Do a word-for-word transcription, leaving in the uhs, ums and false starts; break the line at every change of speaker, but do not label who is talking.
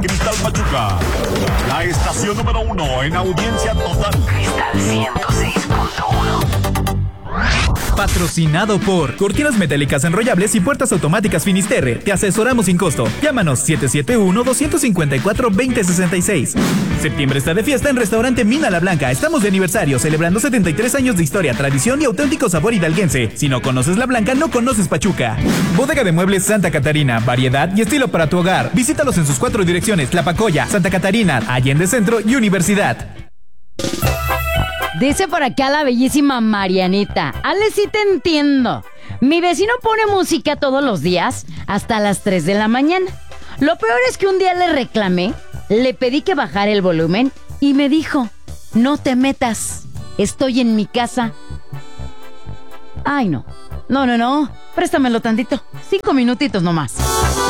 Cristal Pachuca, la estación número uno en audiencia total.
Cristal ciento seis punto uno.
Patrocinado por Cortinas Metálicas Enrollables y Puertas Automáticas Finisterre. Te asesoramos sin costo. Llámanos siete siete uno, dos cinco cuatro, dos cero seis seis. Septiembre está de fiesta en Restaurante Mina La Blanca. Estamos de aniversario, celebrando setenta y tres años de historia, tradición y auténtico sabor hidalguense. Si no conoces La Blanca, no conoces Pachuca. Bodega de Muebles Santa Catarina. Variedad y estilo para tu hogar. Visítalos en sus cuatro direcciones: Tlapacoya, Santa Catarina, Allende Centro y Universidad.
Dice por acá la bellísima Marianita: Ale, sí te entiendo. Mi vecino pone música todos los días hasta las tres de la mañana. Lo peor es que un día le reclamé, le pedí que bajara el volumen y me dijo: no te metas, estoy en mi casa. Ay, no, no, no, no, préstamelo tantito, cinco minutitos nomás.